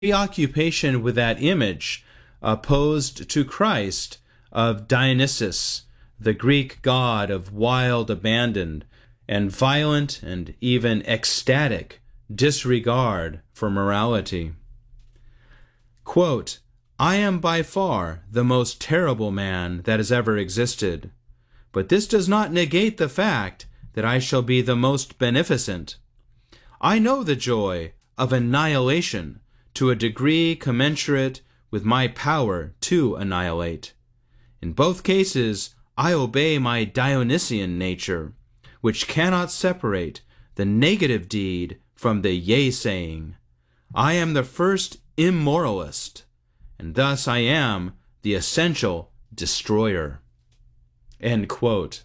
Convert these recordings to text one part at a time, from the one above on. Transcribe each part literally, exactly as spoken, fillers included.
preoccupation with that image opposed to Christ of Dionysus, the Greek god of wild abandon and violent and even ecstatic disregard for morality. Quote, "I am by far the most terrible man that has ever existed, but this does not negate the fact that I shall be the most beneficent. I know the joy of annihilation to a degree commensurate with my power to annihilate. In both cases, I obey my Dionysian nature, which cannot separate the negative deed from the yea-saying. I am the first immoralist, and thus I am the essential destroyer." End quote.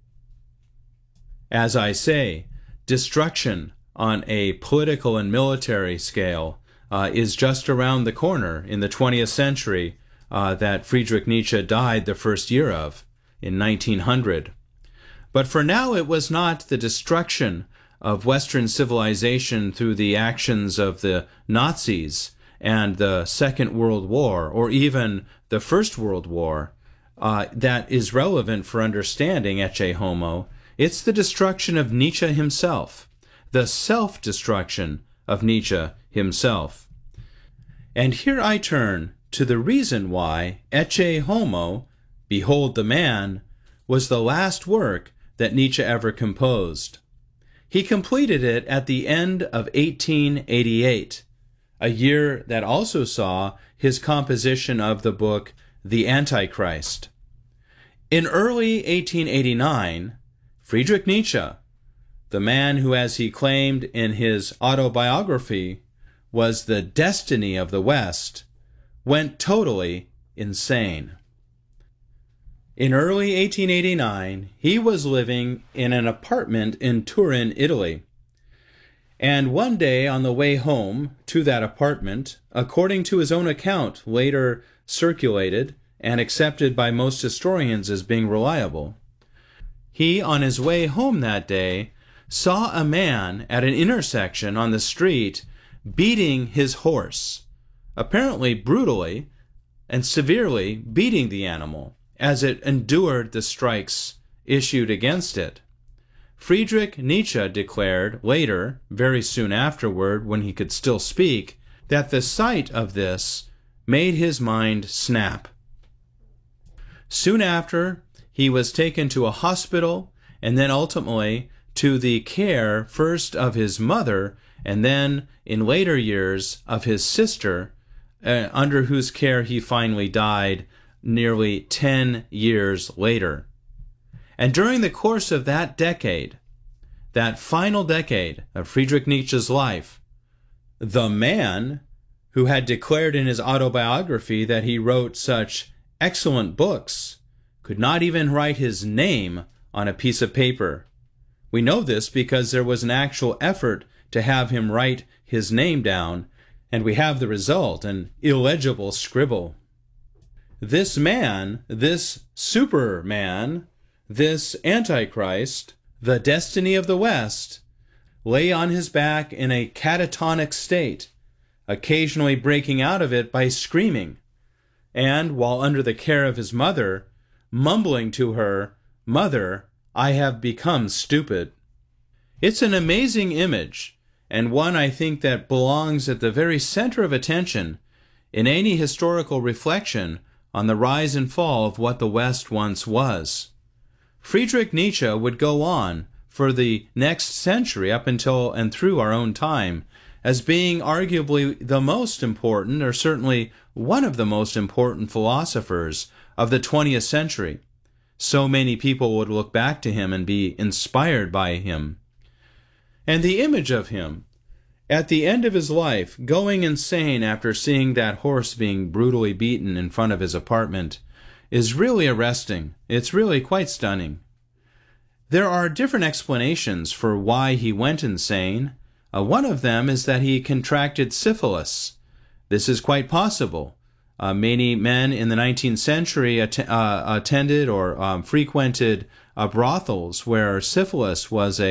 As I say, destruction on a political and military scale uh, is just around the corner in the twentieth century uh, that Friedrich Nietzsche died the first year of, in nineteen hundred. But for now, it was not the destruction of Western civilization through the actions of the Nazis and the Second World War, or even the First World War, uh, that is relevant for understanding Ecce Homo. It's the destruction of Nietzsche himself, the self-destruction of Nietzsche himself. And here I turn to the reason why Ecce Homo, Behold the Man, was the last work that Nietzsche ever composed. He completed it at the end of eighteen eighty-eight, a year that also saw his composition of the book The Antichrist. In early eighteen eighty-nine, Friedrich Nietzsche, the man who, as he claimed in his autobiography, was the destiny of the West, went totally insane. In early eighteen eighty-nine, he was living in an apartment in Turin, Italy. And one day on the way home to that apartment, according to his own account, later circulated and accepted by most historians as being reliable, he, on his way home that day, saw a man at an intersection on the street beating his horse, apparently brutally and severely beating the animal as it endured the strikes issued against it. Friedrich Nietzsche declared later, very soon afterward, when he could still speak, that the sight of this made his mind snap. Soon after, he was taken to a hospital and then ultimately to the care first of his mother and then, in later years, of his sister, uh, under whose care he finally died nearly ten years later. And during the course of that decade, that final decade of Friedrich Nietzsche's life, the man who had declared in his autobiography that he wrote such excellent books could not even write his name on a piece of paper. We know this because there was an actual effort to have him write his name down, and we have the result, an illegible scribble. This man, this Superman, this Antichrist, the destiny of the West, lay on his back in a catatonic state, occasionally breaking out of it by screaming, and, while under the care of his mother, mumbling to her, "Mother, I have become stupid." It's an amazing image, and one I think that belongs at the very center of attention in any historical reflection on the rise and fall of what the West once was. Friedrich Nietzsche would go on for the next century up until and through our own time as being arguably the most important, or certainly one of the most important philosophers of the twentieth century. So many people would look back to him and be inspired by him. And the image of him, at the end of his life, going insane after seeing that horse being brutally beaten in front of his apartment, is really arresting. It's really quite stunning. There are different explanations for why he went insane. Uh, one of them is that he contracted syphilis. This is quite possible. Uh, many men in the nineteenth century att- uh, attended or um, frequented uh, brothels where syphilis was a,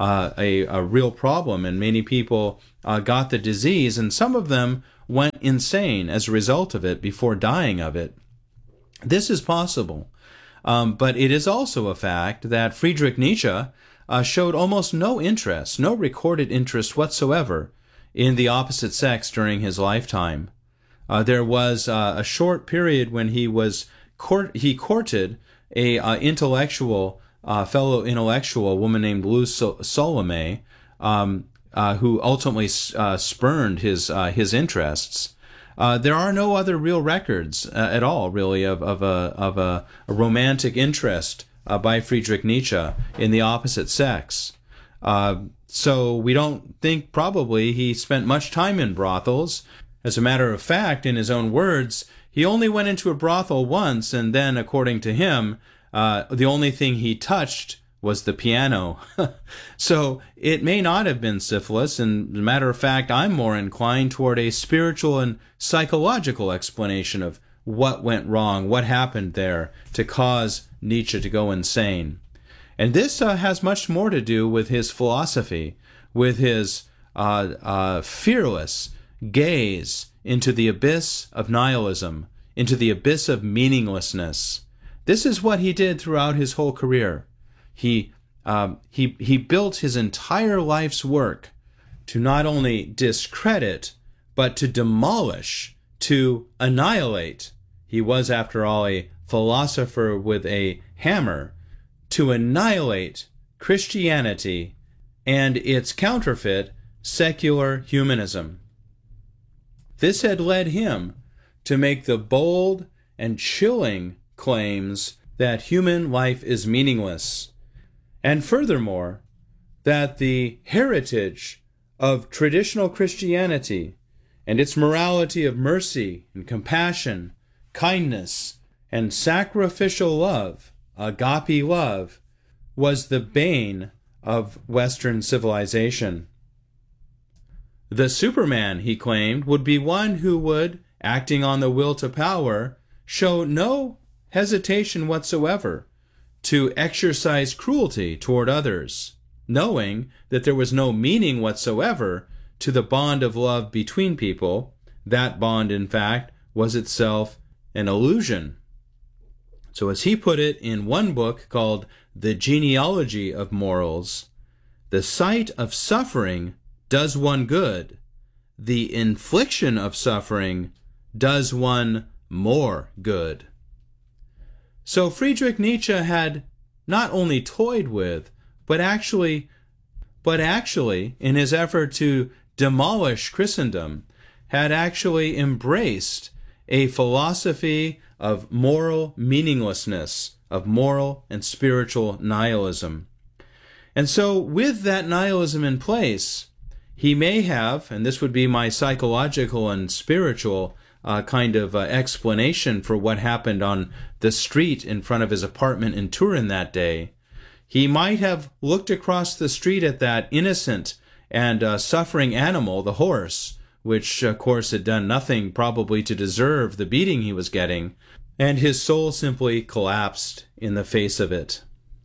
uh, a, a real problem, and many people uh, got the disease, and some of them went insane as a result of it before dying of it. This is possible, um, but it is also a fact that Friedrich Nietzsche uh, showed almost no interest, no recorded interest whatsoever in the opposite sex during his lifetime. Uh, there was uh, a short period when he was court he courted a uh, intellectual uh, fellow intellectual woman named Lou Salome, um, uh, who ultimately uh, spurned his uh, his interests. Uh, there are no other real records uh, at all, really, of of a of a, a romantic interest uh, by Friedrich Nietzsche in the opposite sex. Uh, so we don't think probably he spent much time in brothels. As a matter of fact, in his own words, he only went into a brothel once, and then, according to him, uh, the only thing he touched was the piano. So it may not have been syphilis, and as a matter of fact, I'm more inclined toward a spiritual and psychological explanation of what went wrong, what happened there to cause Nietzsche to go insane. And this uh, has much more to do with his philosophy, with his uh, uh, fearless gaze into the abyss of nihilism, into the abyss of meaninglessness. This is what he did throughout his whole career. He, um, he, he built his entire life's work to not only discredit, but to demolish, to annihilate. He was, after all, a philosopher with a hammer, to annihilate Christianity and its counterfeit, secular humanism. This had led him to make the bold and chilling claims that human life is meaningless, and furthermore, that the heritage of traditional Christianity and its morality of mercy and compassion, kindness, and sacrificial love, agape love, was the bane of Western civilization. The Superman, he claimed, would be one who would, acting on the will to power, show no hesitation whatsoever to exercise cruelty toward others, knowing that there was no meaning whatsoever to the bond of love between people. That bond, in fact, was itself an illusion. So as he put it in one book called The Genealogy of Morals, the sight of suffering does one good. The infliction of suffering does one more good. So Friedrich Nietzsche had not only toyed with, but actually, but actually, in his effort to demolish Christendom, had actually embraced a philosophy of moral meaninglessness, of moral and spiritual nihilism. And so with that nihilism in place, he may have, and this would be my psychological and spiritual uh, kind of uh, explanation for what happened on the street in front of his apartment in Turin that day, he might have looked across the street at that innocent and uh, suffering animal, the horse, which of course had done nothing probably to deserve the beating he was getting, and his soul simply collapsed in the face of it.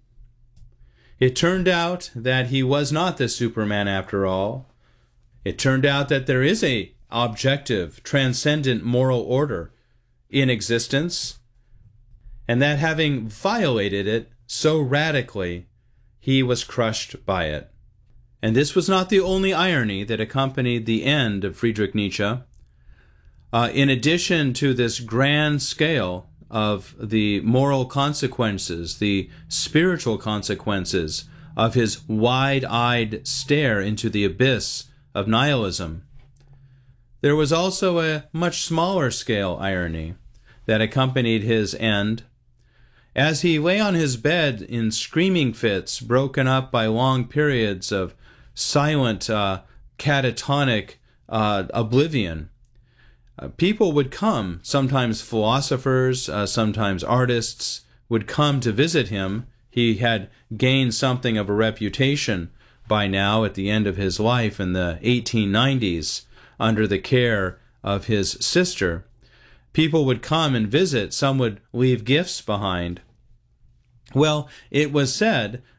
It turned out that he was not the Superman after all. It turned out that there is a objective, transcendent moral order in existence, and that having violated it so radically, he was crushed by it. And this was not the only irony that accompanied the end of Friedrich Nietzsche. Uh, in addition to this grand scale of the moral consequences, the spiritual consequences of his wide-eyed stare into the abyss of nihilism, there was also a much smaller scale irony that accompanied his end. As he lay on his bed in screaming fits, broken up by long periods of silent, uh, catatonic uh, oblivion, uh, people would come, sometimes philosophers, uh, sometimes artists, would come to visit him. He had gained something of a reputation by now at the end of his life in the eighteen nineties under the care of his sister. People would come and visit. Some would leave gifts behind. Well, it was said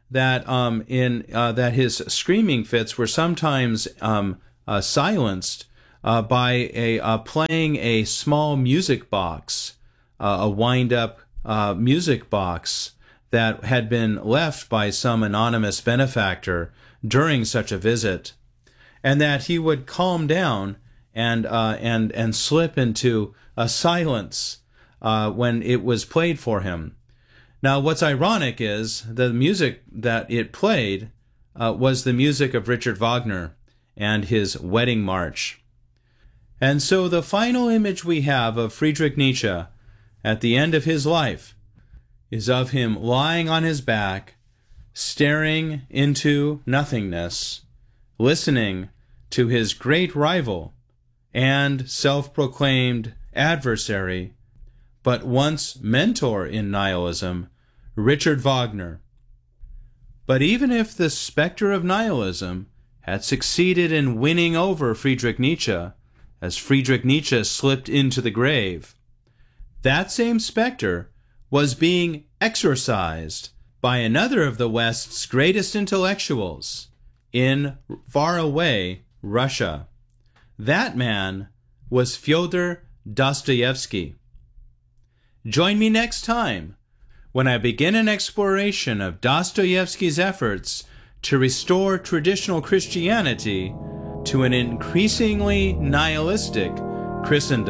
that um, in uh, that his screaming fits were sometimes um, uh, silenced uh, by a uh, playing a small music box, uh, a wind-up uh, music box that had been left by some anonymous benefactor during such a visit, and that he would calm down and uh, and and slip into a silence uh, when it was played for him. Now, what's ironic is the music that it played uh, was the music of Richard Wagner and his Wedding March. And so the final image we have of Friedrich Nietzsche at the end of his life is of him lying on his back, staring into nothingness, listening to his great rival and self-proclaimed adversary, but once mentor in nihilism, Richard Wagner. But even if the specter of nihilism had succeeded in winning over Friedrich Nietzsche, as Friedrich Nietzsche slipped into the grave, that same specter was being exorcised by another of the West's greatest intellectuals in faraway Russia. That man was Fyodor Dostoevsky. Join me next time when I begin an exploration of Dostoevsky's efforts to restore traditional Christianity to an increasingly nihilistic Christendom.